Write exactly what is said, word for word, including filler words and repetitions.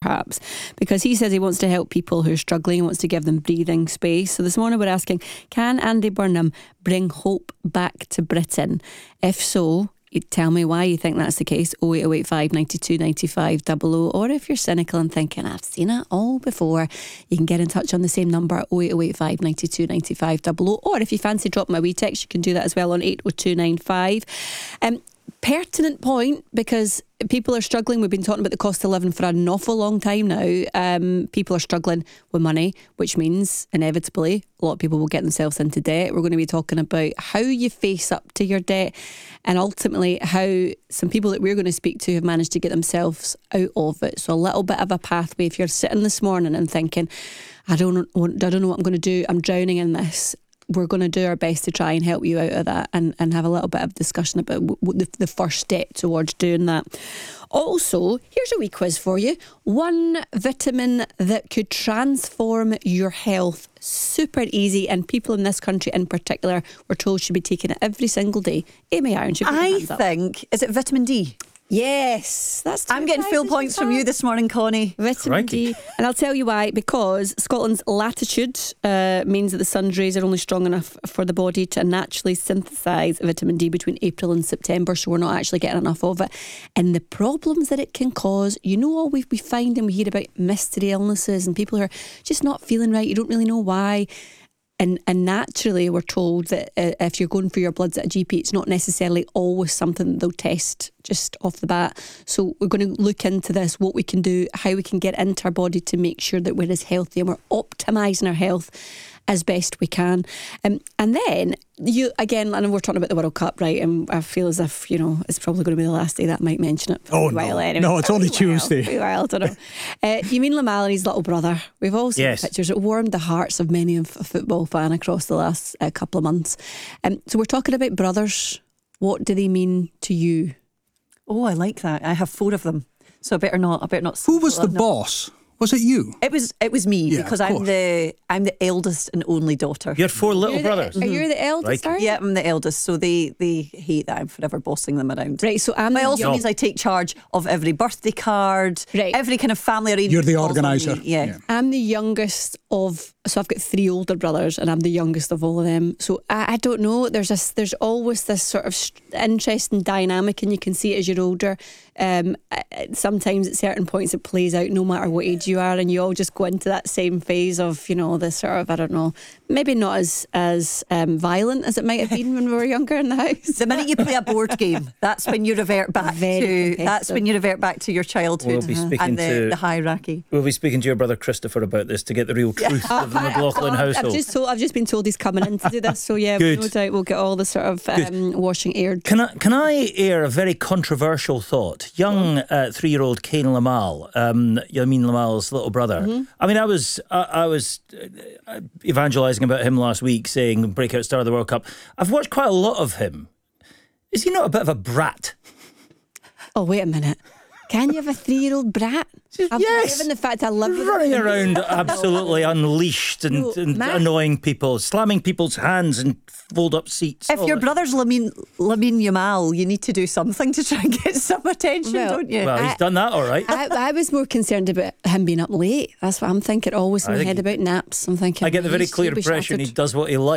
perhaps, because he says he wants to help people who are struggling, he wants to give them breathing space. So this morning we're asking, can Andy Burnham bring hope back to Britain? If so, you tell me why you think that's the case. oh eight oh eight five nine two nine five double oh. Or if you're cynical and thinking, I've seen it all before, you can get in touch on the same number, oh eight oh eight five nine two nine five double oh. Or if you fancy dropping a wee text, you can do that as well on eight oh two nine five. Um, pertinent point, because people are struggling. We've been talking about the cost of living for an awful long time now. Um, people are struggling with money, which means inevitably a lot of people will get themselves into debt. We're going to be talking about how you face up to your debt, and ultimately how some people that we're going to speak to have managed to get themselves out of it. So a little bit of a pathway. If you're sitting this morning and thinking, I don't want, I don't know what I'm going to do, I'm drowning in this, we're going to do our best to try and help you out of that, and, and have a little bit of discussion about w- w- the, the first step towards doing that. Also, here's a wee quiz for you. One vitamin that could transform your health. Super easy, and people in this country in particular were told should be taking it every single day. Amy Irons, you put your I hands up. think, is it vitamin D? Yes, that's two I'm getting full prizes points you've from you had. this morning, Connie. Vitamin D, and I'll tell you why. Because Scotland's latitude uh, means that the sun's rays are only strong enough for the body to naturally synthesise vitamin D between April and September, so we're not actually getting enough of it. And the problems that it can cause, you know, all we, we find and we hear about mystery illnesses and people who are just not feeling right, you don't really know why. And and naturally we're told that uh, if you're going for your bloods at a G P, it's not necessarily always something that they'll test just off the bat. So we're going to look into this, what we can do, how we can get into our body to make sure that we're as healthy and we're optimising our health as best we can. Um, and then, you again, I know we're talking about the World Cup, right? And I feel as if, you know, it's probably going to be the last day that I might mention it. Oh, a while no. anyway. No, it's only A wee while, Tuesday. a wee while, I don't know. uh, you mean Lamel and his little brother? We've all seen Yes. pictures. It warmed the hearts of many of a football fan across the last uh, couple of months. Um, so we're talking about brothers. What do they mean to you? Oh, I like that. I have four of them, so I better not. I better not. Who was the no. boss? Was it you? It was. It was me, Yeah, because of I'm course. the. I'm the eldest and only daughter. You had four little You're brothers. The, are you the eldest? Right. Are you? Yeah, I'm the eldest, so they they hate that I'm forever bossing them around. Right, so I'm But it the also young- means I take charge of every birthday card, Right. every kind of family arrangement. You're the falls on me. organiser. Yeah. Yeah. I'm the youngest of, so I've got three older brothers, and I'm the youngest of all of them. So I, I don't know. There's a, there's always this sort of st- interesting dynamic, and you can see it as you're older. Um, uh, sometimes at certain points it plays out no matter what age you are, and you all just go into that same phase of, you know, this sort of, I don't know, maybe not as as um, violent as it might have been when we were younger in the house. The minute you play a board game, that's when you revert back Very to. competitive. That's when you revert back to your childhood We'll be speaking and the, to- the hierarchy. We'll be speaking to your brother Christopher about this to get the real truth of the McLaughlin I've household. just told, I've just been told he's coming in to do this, so yeah, Good. no doubt we'll get all the sort of um, washing aired. Can I can I air a very controversial thought? Young uh, three-year-old Kane Lamal, um, Yamin Lamal's little brother. Mm-hmm. I mean, I was I, I was uh, evangelising about him last week, saying breakout star of the World Cup. I've watched quite a lot of him. Is he not a bit of a brat? Oh, wait a minute. Can you have a three-year-old brat? I've Yes. Given the fact I live with Running him. around absolutely unleashed and, No, and Matt- annoying people, slamming people's hands and fold up seats. If all your that. brother's Lamin Lamin Yamal, you need to do something to try and get some attention, Well, don't you? Well, he's I- done that all right. I, I was more concerned about him being up late. That's what I'm thinking. Always in I my think head he- about naps. I'm thinking. I get the very he's- clear he'll be impression he shattered. does what he likes.